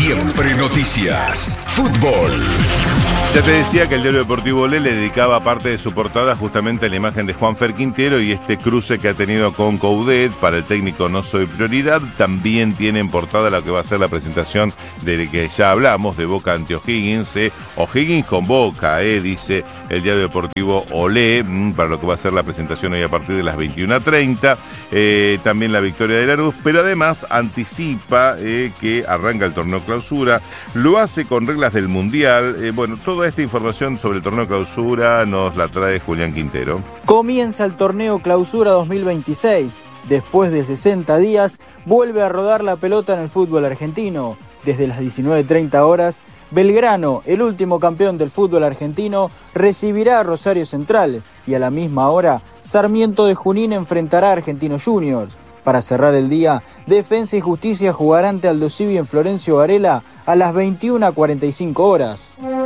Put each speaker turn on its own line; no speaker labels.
Siempre Noticias. Fútbol.
Ya te decía que el diario deportivo Olé le dedicaba parte de su portada justamente a la imagen de Juanfer Quintero y este cruce que ha tenido con Coudet. Para el técnico no soy prioridad. También tiene en portada lo que va a ser la presentación de que ya hablamos, de Boca ante O'Higgins. O'Higgins con Boca, dice el diario deportivo Olé, para lo que va a ser la presentación hoy a partir de las 21:30. También la victoria de Lanús, pero además anticipa que arranca el torneo clausura. Lo hace con reglas del Mundial. Toda esta información sobre el torneo clausura nos la trae Julián Quintero.
Comienza el torneo clausura 2026. Después de 60 días, vuelve a rodar la pelota en el fútbol argentino. Desde las 19:30 horas, Belgrano, el último campeón del fútbol argentino, recibirá a Rosario Central y a la misma hora, Sarmiento de Junín enfrentará a Argentinos Juniors. Para cerrar el día, Defensa y Justicia jugará ante Aldo Civi en Florencio Varela a las 21:45 horas.